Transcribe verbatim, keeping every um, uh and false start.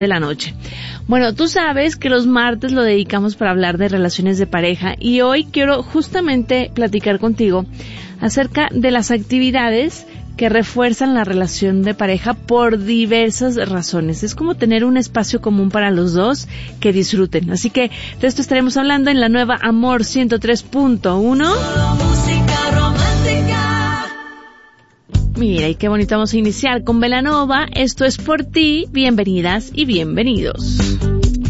de la noche. Bueno, tú sabes que los martes lo dedicamos para hablar de relaciones de pareja y hoy quiero justamente platicar contigo acerca de las actividades que refuerzan la relación de pareja por diversas razones. Es como tener un espacio común para los dos que disfruten. Así que de esto estaremos hablando en la nueva Amor ciento tres punto uno. Mira, y qué bonito vamos a iniciar con Belanova. Esto es por ti. Bienvenidas y bienvenidos.